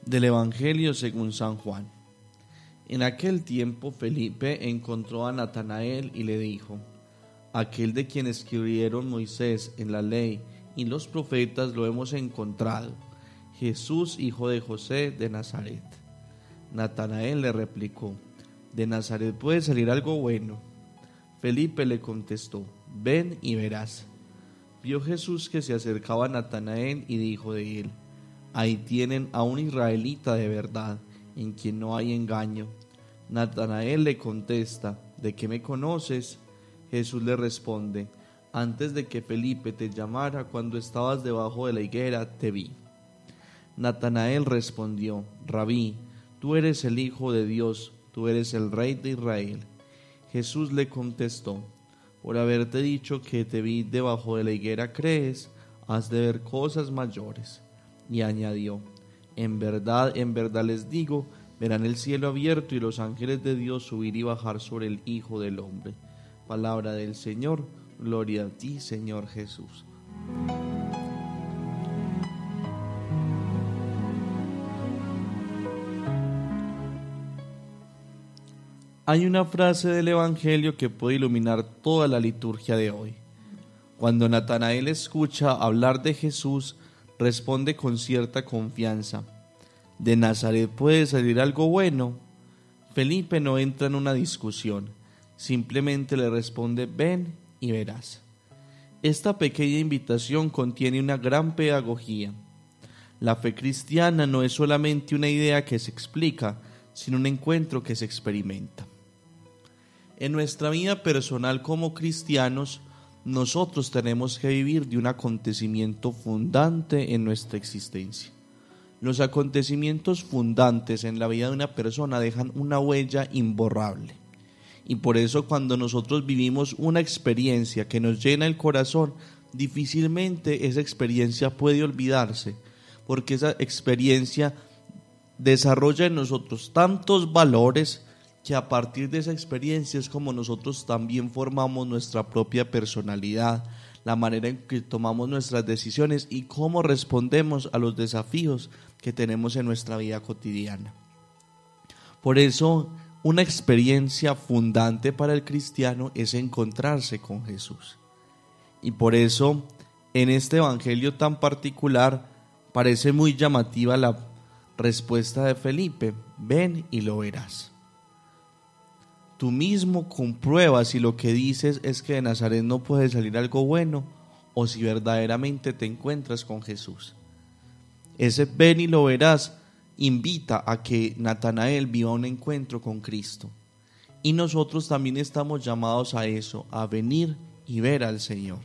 Del Evangelio según San Juan. En aquel tiempo Felipe encontró a Natanael y le dijo: aquel de quien escribieron Moisés en la ley y los profetas lo hemos encontrado, Jesús, hijo de José de Nazaret. Natanael le replicó: ¿de Nazaret puede salir algo bueno? Felipe le contestó: ven y verás. Vio Jesús que se acercaba a Natanael y dijo de él: ahí tienen a un israelita de verdad, en quien no hay engaño. Natanael le contesta: ¿de qué me conoces? Jesús le responde: antes de que Felipe te llamara, cuando estabas debajo de la higuera, te vi. Natanael respondió: Rabí, tú eres el Hijo de Dios, tú eres el Rey de Israel. Jesús le contestó: por haberte dicho que te vi debajo de la higuera, ¿crees? Has de ver cosas mayores. Y añadió: en verdad les digo, verán el cielo abierto y los ángeles de Dios subir y bajar sobre el Hijo del Hombre. Palabra del Señor, gloria a ti, Señor Jesús. Hay una frase del Evangelio que puede iluminar toda la liturgia de hoy. Cuando Natanael escucha hablar de Jesús, responde con cierta confianza: ¿de Nazaret puede salir algo bueno? Felipe no entra en una discusión, simplemente le responde: ven y verás. Esta pequeña invitación contiene una gran pedagogía. La fe cristiana no es solamente una idea que se explica, sino un encuentro que se experimenta. En nuestra vida personal como cristianos, nosotros tenemos que vivir de un acontecimiento fundante en nuestra existencia. Los acontecimientos fundantes en la vida de una persona dejan una huella imborrable. Y por eso cuando nosotros vivimos una experiencia que nos llena el corazón, difícilmente esa experiencia puede olvidarse, porque esa experiencia desarrolla en nosotros tantos valores que a partir de esa experiencia es como nosotros también formamos nuestra propia personalidad, la manera en que tomamos nuestras decisiones y cómo respondemos a los desafíos que tenemos en nuestra vida cotidiana. Por eso, una experiencia fundante para el cristiano es encontrarse con Jesús. Y por eso, en este evangelio tan particular, parece muy llamativa la respuesta de Felipe: ven y lo verás. Tú mismo compruebas si lo que dices es que de Nazaret no puede salir algo bueno o si verdaderamente te encuentras con Jesús. Ese ven y lo verás invita a que Natanael viva un encuentro con Cristo. Y nosotros también estamos llamados a eso, a venir y ver al Señor.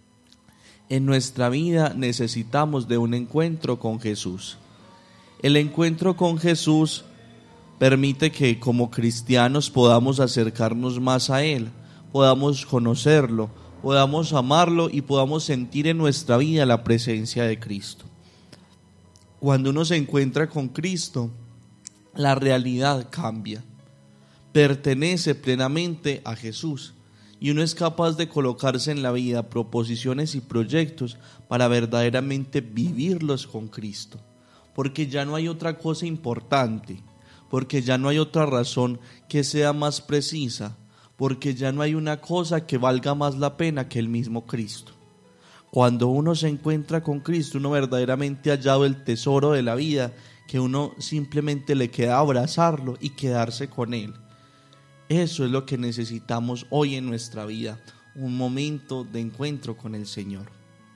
En nuestra vida necesitamos de un encuentro con Jesús. El encuentro con Jesús permite que como cristianos podamos acercarnos más a Él, podamos conocerlo, podamos amarlo y podamos sentir en nuestra vida la presencia de Cristo. Cuando uno se encuentra con Cristo, la realidad cambia, pertenece plenamente a Jesús y uno es capaz de colocarse en la vida proposiciones y proyectos para verdaderamente vivirlos con Cristo, porque ya no hay otra cosa importante, porque ya no hay otra razón que sea más precisa, porque ya no hay una cosa que valga más la pena que el mismo Cristo. Cuando uno se encuentra con Cristo, uno verdaderamente ha hallado el tesoro de la vida, que uno simplemente le queda abrazarlo y quedarse con Él. Eso es lo que necesitamos hoy en nuestra vida, un momento de encuentro con el Señor.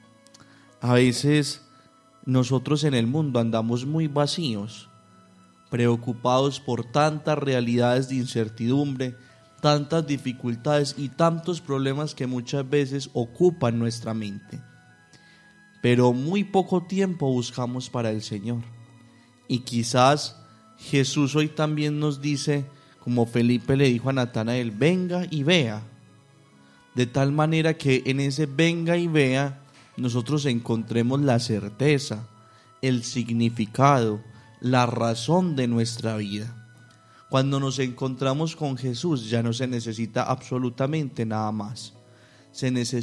A veces nosotros en el mundo andamos muy vacíos, preocupados por tantas realidades de incertidumbre, tantas dificultades y tantos problemas que muchas veces ocupan nuestra mente. Pero muy poco tiempo buscamos para el Señor. Y quizás Jesús hoy también nos dice, como Felipe le dijo a Natanael: venga y vea. De tal manera que en ese venga y vea nosotros encontremos la certeza, el significado, la razón de nuestra vida. Cuando nos encontramos con Jesús ya no se necesita absolutamente nada más. Se necesita